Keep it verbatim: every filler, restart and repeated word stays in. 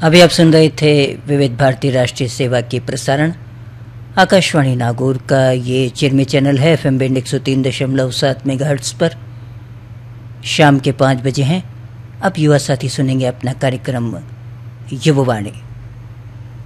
अभी आप सुन रहे थे विविध भारती राष्ट्रीय सेवा की प्रसारण आकाशवाणी नागौर का ये चिरमी चैनल है एफ एम बैंड एक सौ तीन दशमलव सात मेगाहर्ट्ज पर। शाम के पाँच बजे हैं। अब युवा साथी सुनेंगे अपना कार्यक्रम युववाणी।